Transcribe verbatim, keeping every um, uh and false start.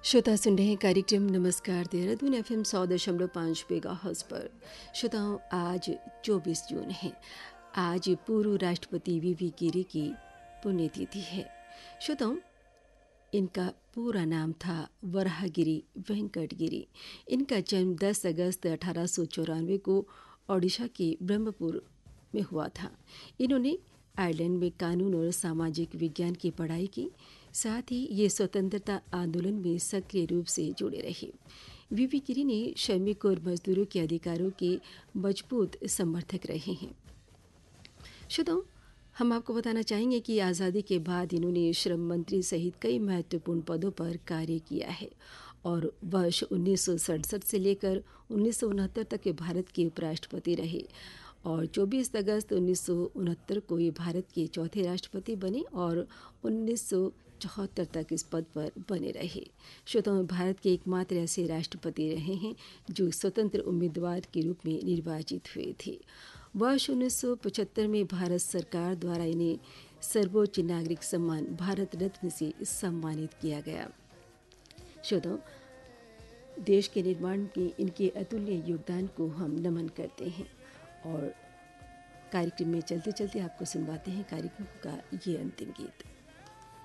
श्रोता सुन रहे हैं कार्यक्रम नमस्कार देहरादून एफ एम सौ दशमलव पाँच मेगा हर्ट्ज पर। श्रोताओं, आज चौबीस जून है। आज पूर्व राष्ट्रपति वी वी गिरी की पुण्यतिथि है। श्रोताओं, इनका पूरा नाम था वराहगिरी वेंकट गिरी। इनका जन्म दस अगस्त अठारह सौ चौरानवे को ओडिशा के ब्रह्मपुर में हुआ था। इन्होंने आयरलैंड में कानून और सामाजिक विज्ञान की पढ़ाई की। साथ ही ये स्वतंत्रता आंदोलन में सक्रिय रूप से जुड़े रहे। वीवी गिरी ने श्रमिक और मजदूरों के अधिकारों के मजबूत समर्थक रहे हैं। श्रोताओं, हम आपको बताना चाहेंगे कि आज़ादी के बाद इन्होंने श्रम मंत्री सहित कई महत्वपूर्ण पदों पर कार्य किया है और वर्ष उन्नीस सौ सड़सठ से लेकर उन्नीस सौ उनहत्तर तक के भारत के उपराष्ट्रपति रहे और चौबीस अगस्त उन्नीस सौ उनहत्तर को ये भारत के चौथे राष्ट्रपति बने और उन्नीस सौ चौहत्तर तक इस पद पर बने रहे। श्रोताओं, भारत के एकमात्र ऐसे राष्ट्रपति रहे हैं जो स्वतंत्र उम्मीदवार के रूप में निर्वाचित हुए थे। वर्ष उन्नीस सौ पचहत्तर में भारत सरकार द्वारा इन्हें सर्वोच्च नागरिक सम्मान भारत रत्न से सम्मानित किया गया। श्रोताओं, देश के निर्माण में इनके अतुल्य योगदान को हम नमन करते हैं और कार्यक्रम में चलते चलते आपको सुनवाते हैं कार्यक्रम का ये अंतिम गीत।